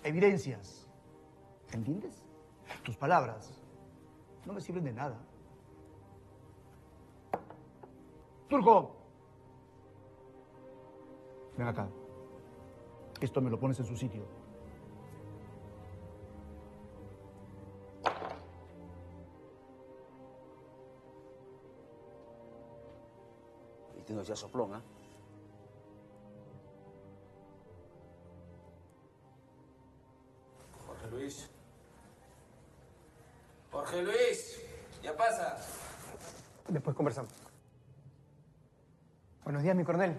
evidencias. ¿Entiendes? Tus palabras no me sirven de nada. ¡Turco! Ven acá. Esto me lo pones en su sitio. Y tú no seas soplón, ¿ah? Jorge Luis. Jorge Luis, ya pasa. Después conversamos. Buenos días, mi coronel.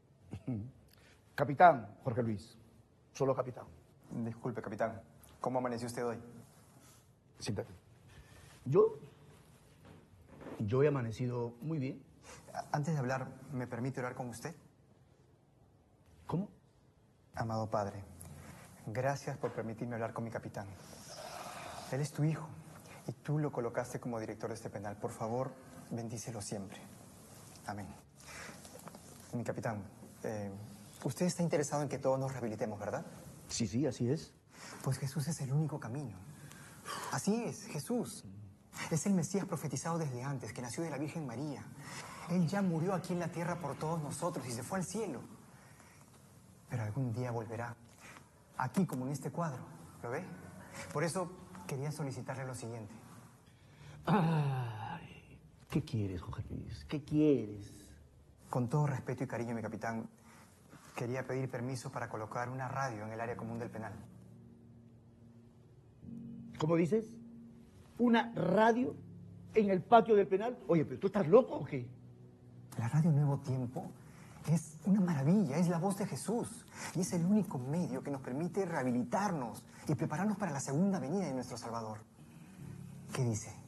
Capitán Jorge Luis. Solo capitán. Disculpe, capitán. ¿Cómo amaneció usted hoy? Siéntate. Yo he amanecido muy bien. Antes de hablar, ¿me permite orar con usted? ¿Cómo? Amado Padre, gracias por permitirme hablar con mi capitán. Él es tu hijo y tú lo colocaste como director de este penal. Por favor, bendícelo siempre. Amén. Mi capitán, usted está interesado en que todos nos rehabilitemos, ¿verdad? Sí, así es. Pues Jesús es el único camino. Así es, Jesús. Es el Mesías profetizado desde antes, que nació de la Virgen María. Él ya murió aquí en la tierra por todos nosotros y se fue al cielo. Pero algún día volverá. Aquí, como en este cuadro. ¿Lo ve? Por eso quería solicitarle lo siguiente. Ay, ¿qué quieres, Jorge Luis? ¿Qué quieres? Con todo respeto y cariño, mi capitán, quería pedir permiso para colocar una radio en el área común del penal. ¿Cómo dices? ¿Una radio en el patio del penal? Oye, pero ¿tú estás loco o qué? La radio Nuevo Tiempo es una maravilla, es la voz de Jesús. Y es el único medio que nos permite rehabilitarnos y prepararnos para la segunda venida de nuestro Salvador. ¿Qué dice?